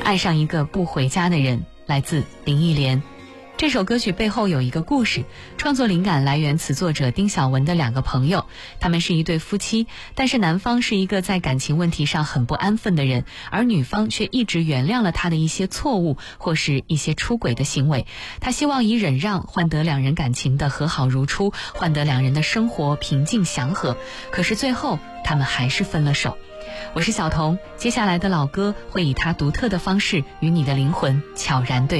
爱上一个不回家的人，来自林忆莲。这首歌曲背后有一个故事，创作灵感来源词作者丁晓雯的2个朋友，他们是一对夫妻，但是男方是一个在感情问题上很不安分的人，而女方却一直原谅了他的一些错误或是一些出轨的行为。他希望以忍让换得2人感情的和好如初，换得2人的生活平静祥和，可是最后他们还是分了手。我是小彤，接下来的老歌会以他独特的方式与你的灵魂悄然对